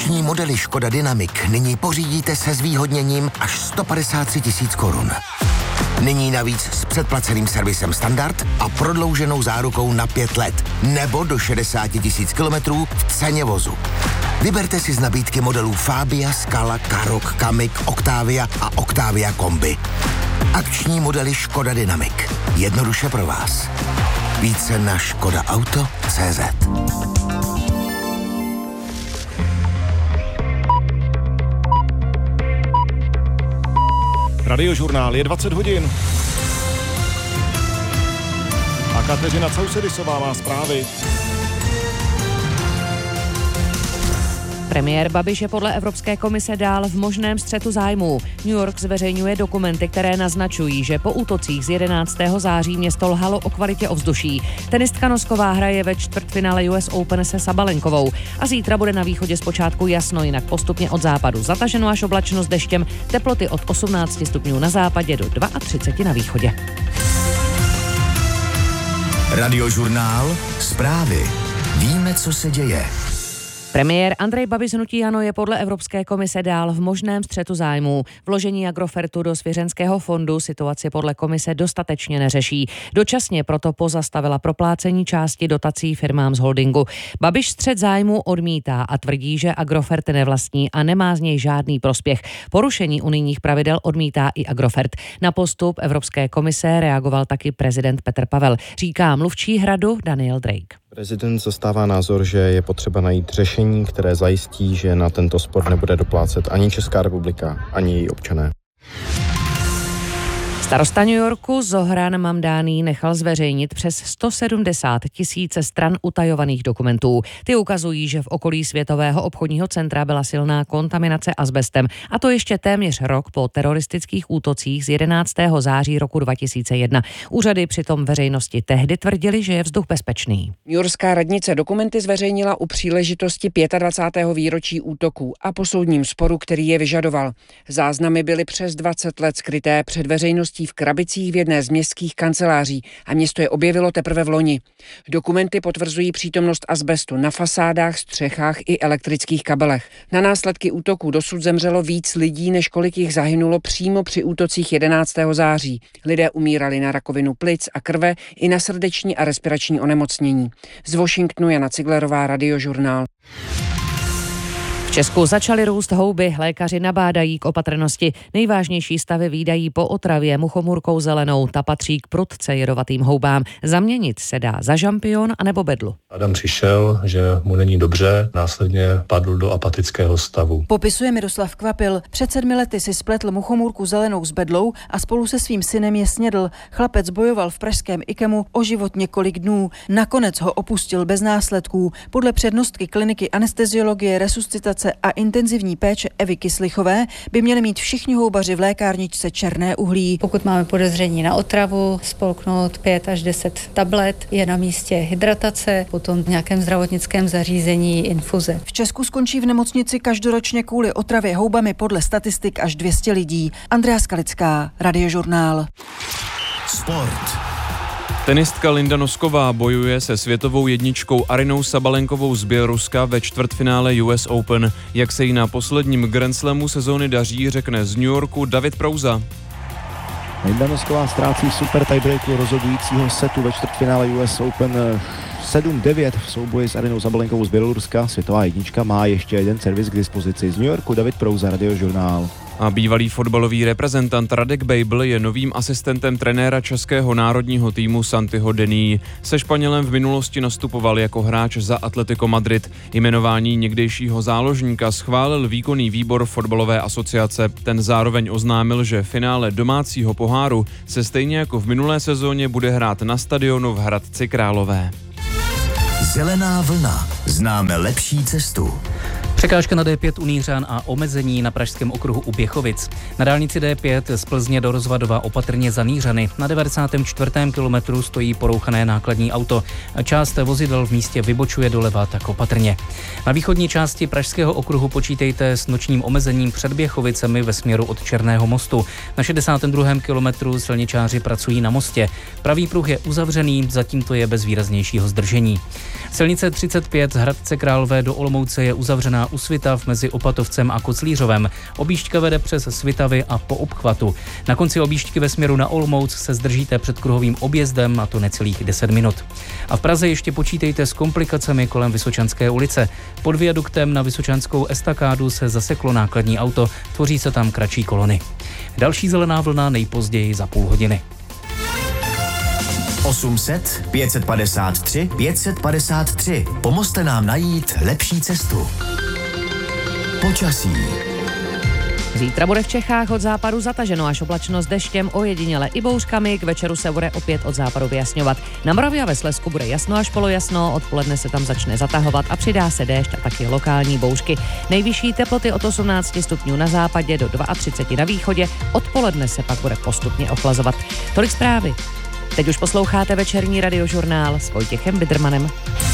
Akční modely Škoda Dynamic nyní pořídíte se zvýhodněním až 153 000 korun. Nyní navíc s předplaceným servisem Standard a prodlouženou zárukou na 5 let nebo do 60 000 kilometrů v ceně vozu. Vyberte si z nabídky modelů Fabia, Scala, Karoq, Kamiq, Octavia a Octavia Kombi. Akční modely Škoda Dynamic. Jednoduše pro vás. Více na škodaauto.cz. Radiožurnál je 20 hodin. A Kateřina Causedisová má zprávy. Premiér Babiš je podle Evropské komise dál v možném střetu zájmů. New York zveřejňuje dokumenty, které naznačují, že po útocích z 11. září město lhalo o kvalitě ovzduší. Tenistka Nosková hraje ve čtvrtfinále US Open se Sabalenkovou. A zítra bude na východě zpočátku jasno, jinak postupně od západu zataženo až oblačno s deštěm, teploty od 18 stupňů na západě do 32 na východě. Radiožurnál, zprávy. Víme, co se děje. Premiér Andrej Babiš z hnutí ANO je podle Evropské komise dál v možném střetu zájmů. Vložení Agrofertu do svěřenského fondu situaci podle komise dostatečně neřeší. Dočasně proto pozastavila proplácení části dotací firmám z holdingu. Babiš střet zájmů odmítá a tvrdí, že Agrofert nevlastní a nemá z něj žádný prospěch. Porušení unijních pravidel odmítá i Agrofert. Na postup Evropské komise reagoval taky prezident Petr Pavel. Říká mluvčí Hradu Daniel Drake. Prezident zastává názor, že je potřeba najít řešení, které zajistí, že na tento spor nebude doplácet ani Česká republika, ani její občané. Starosta New Yorku Zohran Mamdani nechal zveřejnit přes 170 000 stran utajovaných dokumentů. Ty ukazují, že v okolí Světového obchodního centra byla silná kontaminace azbestem, a to ještě téměř rok po teroristických útocích z 11. září roku 2001. Úřady přitom veřejnosti tehdy tvrdili, že je vzduch bezpečný. Newyorská radnice dokumenty zveřejnila u příležitosti 25. výročí útoků a po soudním sporu, který je vyžadoval. Záznamy byly přes 20 let skryté před veřejností v krabicích v jedné z městských kanceláří a město je objevilo teprve v loni. Dokumenty potvrzují přítomnost azbestu na fasádách, střechách i elektrických kabelech. Na následky útoků dosud zemřelo víc lidí, než kolik jich zahynulo přímo při útocích 11. září. Lidé umírali na rakovinu plic a krve i na srdeční a respirační onemocnění. Z Washingtonu Jana Ciglerová, Radiožurnál. V Česku začaly růst houby, lékaři nabádají k opatrnosti. Nejvážnější stavy vídají po otravě muchomůrkou zelenou, ta patří k prudce jedovatým houbám. Zaměnit se dá za žampion anebo bedlu. Adam přišel, že mu není dobře, následně padl do apatického stavu. Popisuje Miroslav Kvapil. Před 7 lety si spletl muchomůrku zelenou s bedlou a spolu se svým synem je snědl. Chlapec bojoval v pražském IKEMu o život několik dnů. Nakonec ho opustil bez následků. Podle přednostky kliniky anesteziologie, resuscitace a intenzivní péče Evy Kyslichové by měli mít všichni houbaři v lékárničce černé uhlí. Pokud máme podezření na otravu, spolknout 5 až 10 tablet, je na místě hydratace, potom v nějakém zdravotnickém zařízení infuze. V Česku skončí v nemocnici každoročně kvůli otravě houbami podle statistik až 200 lidí. Andrea Skalická, Radiožurnál. Sport. Tenistka Linda Nosková bojuje se světovou jedničkou Arynou Sabalenkovou z Běloruska ve čtvrtfinále US Open. Jak se jí na posledním Grand Slamu sezóny daří, řekne z New Yorku David Prouza. Linda Nosková ztrácí super tiebreaku rozhodujícího setu ve čtvrtfinále US Open 7-9 v souboji s Arynou Sabalenkovou z Běloruska. Světová jednička má ještě jeden servis k dispozici. Z New Yorku David Prouza, Radiožurnál. A bývalý fotbalový reprezentant Radek Bejbl je novým asistentem trenéra českého národního týmu Santiho Dení. Se Španělem v minulosti nastupoval jako hráč za Atletico Madrid. Jmenování někdejšího záložníka schválil výkonný výbor fotbalové asociace. Ten zároveň oznámil, že finále domácího poháru se stejně jako v minulé sezóně bude hrát na stadionu v Hradci Králové. Zelená vlna. Známe lepší cestu. Překážka na D5 u Nýřan a omezení na pražském okruhu u Běchovic. Na dálnici D5 z Plzně do Rozvadova opatrně za Nýřany. Na 94. kilometru stojí porouchané nákladní auto. Část vozidel v místě vybočuje doleva, tak opatrně. Na východní části pražského okruhu počítejte s nočním omezením před Běchovicemi ve směru od Černého mostu. Na 62. kilometru silničáři pracují na mostě. Pravý pruh je uzavřený, zatím to je bez výraznějšího zdržení. Silnice 35 z Hradce Králové do Olomouce je uzavřená u Svitav mezi Opatovcem a Koclířovem. Objížďka vede přes Svitavy a po obchvatu. Na konci objížďky ve směru na Olomouc se zdržíte před kruhovým objezdem, a to necelých 10 minut. A v Praze ještě počítejte s komplikacemi kolem Vysočanské ulice. Pod viaduktem na Vysočanskou estakádu se zaseklo nákladní auto, tvoří se tam kratší kolony. Další zelená vlna nejpozději za půl hodiny. 800 553 553. Pomozte nám najít lepší cestu. Počasí. Zítra bude v Čechách od západu zataženo až oblačno s deštěm, ojediněle i bouřkami, k večeru se bude opět od západu vyjasňovat. Na Moravě a ve Slezsku bude jasno až polojasno, odpoledne se tam začne zatahovat a přidá se déšť a taky lokální bouřky. Nejvyšší teploty od 18 stupňů na západě do 32 na východě, odpoledne se pak bude postupně ochlazovat. Tolik zprávy. Teď už posloucháte večerní radiožurnál s Vojtěchem Bidrmanem.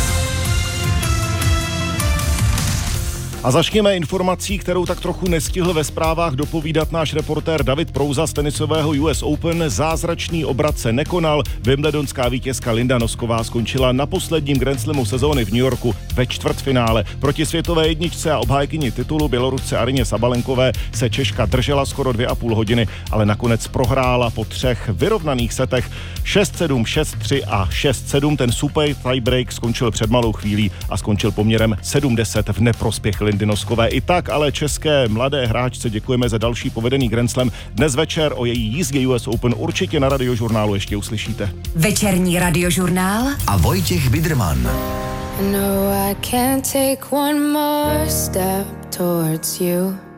A začněme informací, kterou tak trochu nestihl ve zprávách dopovídat náš reportér David Prouza z tenisového US Open. Zázračný obrat se nekonal. Wimbledonská vítězka Linda Nosková skončila na posledním Grand Slamu sezóny v New Yorku ve čtvrtfinále. Proti světové jedničce a obhájkyni titulu Bělorusce Aryně Sabalenkové se Češka držela skoro 2,5 hodiny, ale nakonec prohrála po 3 vyrovnaných setech 6-7, 6-3 a 6-7. Ten super tiebreak skončil před malou chvílí a skončil poměrem 7-10 v neprospěch Lindy Noskové. I tak ale české mladé hráčce děkujeme za další povedený Grand Slam. Dnes večer o její jízdě US Open určitě na radiožurnálu ještě uslyšíte. Večerní radiožurnál a Vojtěch Bidrman. No, I can't take one more step towards you.